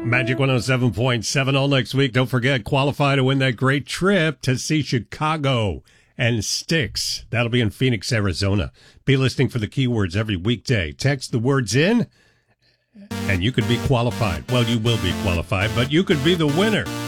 Magic 107.7 all next week. Don't forget, qualify to win that great trip to see Chicago and Styx. That'll be in Phoenix, Arizona. Be listening for the keywords every weekday. Text the words in, and you could be qualified. Well, you will be qualified, but you could be the winner